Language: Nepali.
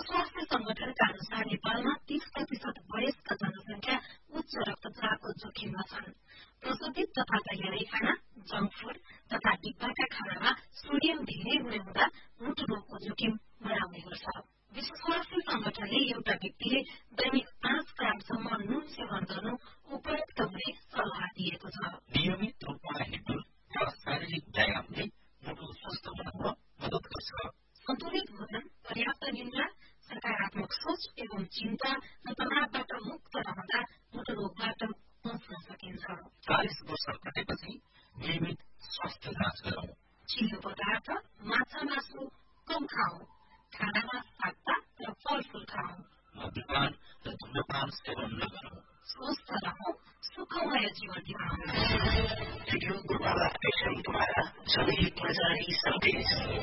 स्वास्थ्य संगठनका अनुसार नेपालमा 30% वयस्क जनसंख्या उच्च रक्तचापको जोखिममा छन्। प्रशोधित तथा तयारी खाना, जंक फूड तथा डिब्बाका खानामा सोडियम धेरै हुने हुँदा मुटु रोगको जोखिम बढाउने गर्छ। विश्व स्वास्थ्य संगठनले एउटा व्यक्तिले दैनिक 5 ग्रामसम्म नुन सेवन गर्नु उपयुक्त हुने सल्लाह दिएको छ। नियमित रूपमा हिँड्नु र शारीरिक व्यायामले मुटु स्वस्थ बनाउन मद्दत गर्छ। सन्तुलित भोजन, पर्याप्त निद्रा, सकारात्मक सोच एवं चिन्ता र तनावबाट मुक्त रहँदा मुटु रोगबाट बच्न सकिन्छ। 40 वर्ष कटेपछि नियमित स्वास्थ्य जाँच गरौं। चिल्लो पदार्थ, माछा मासु कम खाऊ। खानामा साग र फलफूल खाऊ। मद्यपान र धूम्रपान सेवन नगरौं। स्वस्थ रहौं, सुखमय जीवन बिताउँ। रेडियो गुरुवाला FM द्वारा जनहितमा जारी सन्देश।